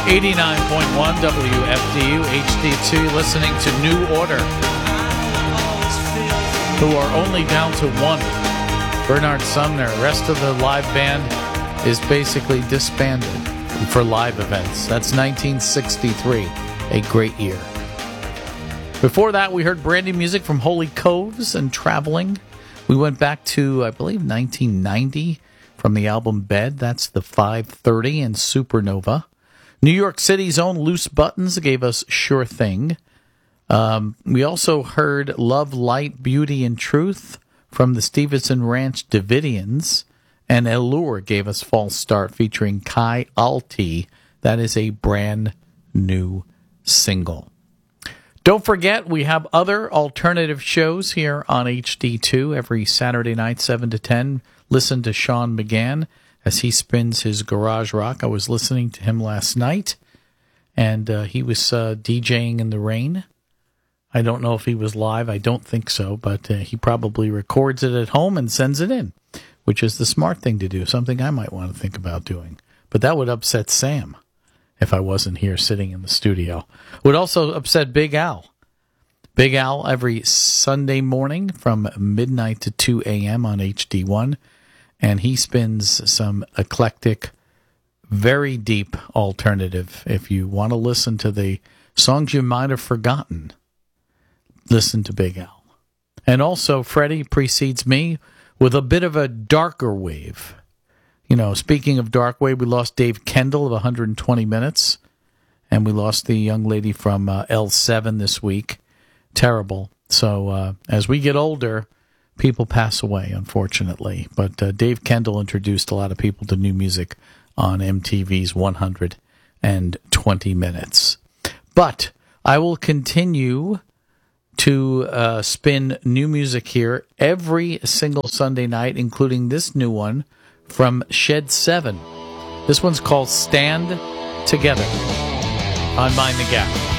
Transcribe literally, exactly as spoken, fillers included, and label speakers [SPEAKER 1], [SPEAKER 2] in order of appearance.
[SPEAKER 1] eighty-nine point one W F D U H D two, listening to New Order, who are only down to one. Bernard Sumner. The rest of the live band is basically disbanded for live events. That's nineteen sixty-three, a great year. Before that, we heard brand new music from Holy Coves and Traveling. We went back to, I believe, nineteen ninety from the album Bed. That's the five thirty and Supernova. New York City's own Loose Buttons gave us Sure Thing. Um, we also heard Love, Light, Beauty, and Truth from the Stevenson Ranch Davidians. And Allure gave us False Start featuring Kai Alti. That is a brand new single. Don't forget, we have other alternative shows here on H D two every Saturday night, seven to ten. Listen to Sean McGann as he spins his garage rock. I was listening to him last night, and uh, he was uh, DJing in the rain. I don't know if he was live. I don't think so, but uh, he probably records it at home and sends it in, which is the smart thing to do, something I might want to think about doing. But that would upset Sam if I wasn't here sitting in the studio. Would also upset Big Al. Big Al every Sunday morning from midnight to two a.m. on H D one. And he spins some eclectic, very deep alternative. If you want to listen to the songs you might have forgotten, listen to Big Al. And also, Freddie precedes me with a bit of a darker wave. You know, speaking of dark wave, we lost Dave Kendall of one hundred twenty minutes. And we lost the young lady from uh, L seven this week. Terrible. So uh, as we get older, people pass away, unfortunately. But uh, Dave Kendall introduced a lot of people to new music on M T V's one hundred twenty minutes. But I will continue to uh, spin new music here every single Sunday night, including this new one from Shed seven. This one's called Stand Together on Mind the Gap.